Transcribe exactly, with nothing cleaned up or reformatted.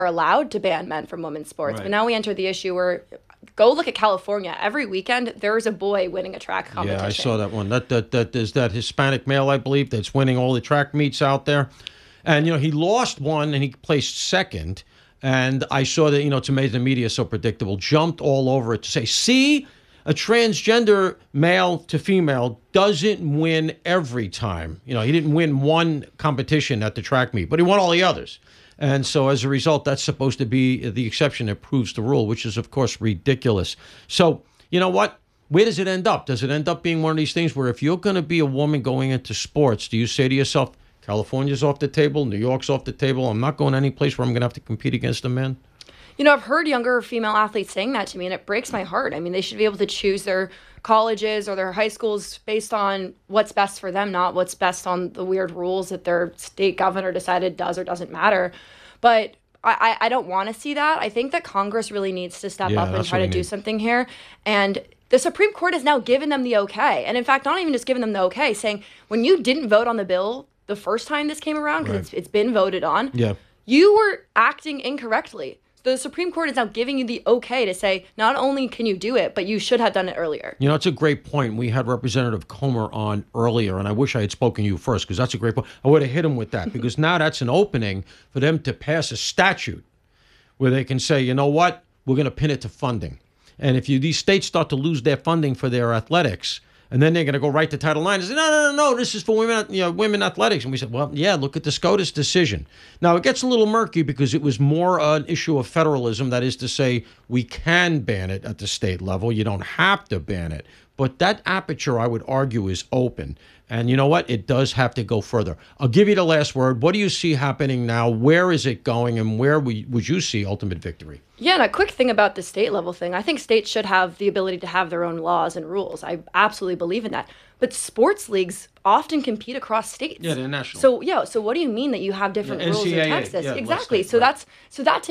allowed to ban men from women's sports. Right. But now we enter the issue where, go look at California. Every weekend, there's a boy winning a track competition. Yeah, I saw that one. That that that is that Hispanic male, I believe, that's winning all the track meets out there. And, you know, he lost one and he placed second. And I saw that, you know, it's amazing the media is so predictable, jumped all over it to say, see, a transgender male to female doesn't win every time. You know, he didn't win one competition at the track meet, but he won all the others. And so as a result, that's supposed to be the exception that proves the rule, which is, of course, ridiculous. So, you know what? Where does it end up? Does it end up being one of these things where if you're going to be a woman going into sports, do you say to yourself, California's off the table, New York's off the table, I'm not going any place where I'm going to have to compete against a man? You know, I've heard younger female athletes saying that to me, and it breaks my heart. I mean, they should be able to choose their colleges or their high schools based on what's best for them, not what's best on the weird rules that their state governor decided does or doesn't matter. But I, I don't want to see that. I think that Congress really needs to step Yeah, up and that's try what to we do need. something here. And the Supreme Court has now given them the okay. And in fact, not even just given them the okay, saying when you didn't vote on the bill the first time this came around, because Right. it's, it's been voted on, Yeah. you were acting incorrectly. The Supreme Court is now giving you the okay to say, not only can you do it, but you should have done it earlier. You know, it's a great point. We had Representative Comer on earlier, and I wish I had spoken to you first, because that's a great point. I would have hit him with that, because now that's an opening for them to pass a statute where they can say, you know what, we're going to pin it to funding. And if you these states start to lose their funding for their athletics, and then they're going to go right to Title nine and say, no, no, no, no, this is for women, you know, women athletics. And we said, well, yeah, look at the SCOTUS decision. Now, it gets a little murky because it was more an issue of federalism. That is to say, we can ban it at the state level. You don't have to ban it. But that aperture, I would argue, is open. And you know what? It does have to go further. I'll give you the last word. What do you see happening now? Where is it going? And where would you see ultimate victory? Yeah, and a quick thing about the state level thing. I think states should have the ability to have their own laws and rules. I absolutely believe in that. But sports leagues often compete across states. Yeah, they're national. So, yeah, so what do you mean that you have different Yeah, rules in N C A A, Texas? yeah, West exactly. State, so right. that's so that to